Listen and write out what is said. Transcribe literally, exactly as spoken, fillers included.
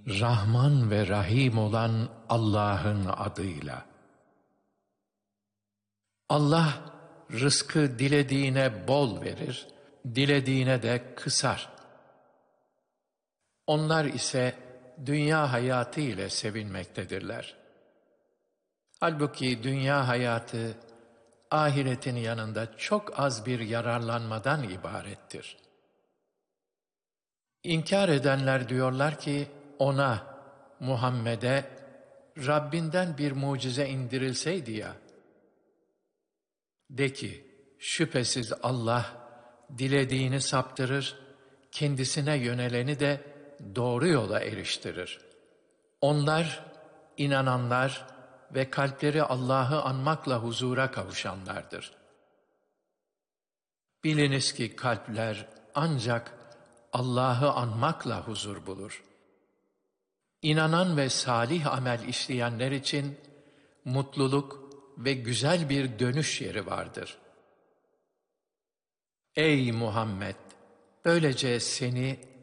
Rahman ve Rahim olan Allah'ın adıyla. Allah rızkı dilediğine bol verir, dilediğine de kısar. Onlar ise dünya hayatı ile sevinmektedirler. Halbuki dünya hayatı ahiretin yanında çok az bir yararlanmadan ibarettir. İnkar edenler diyorlar ki ona, Muhammed'e Rabbinden bir mucize indirilseydi ya. De ki, şüphesiz Allah dilediğini saptırır, kendisine yöneleni de doğru yola eriştirir. Onlar, inananlar ve kalpleri Allah'ı anmakla huzura kavuşanlardır. Biliniz ki kalpler ancak Allah'ı anmakla huzur bulur. İnanan ve salih amel işleyenler için mutluluk ve güzel bir dönüş yeri vardır. Ey Muhammed! Böylece seni